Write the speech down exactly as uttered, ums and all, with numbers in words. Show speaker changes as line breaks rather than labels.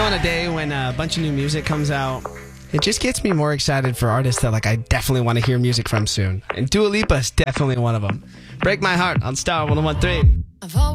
know, on a day when a bunch of new music comes out, it just gets me more excited for artists that like I definitely want to hear music from soon. And Dua Lipa is definitely one of them. Break My Heart on Star one oh one three.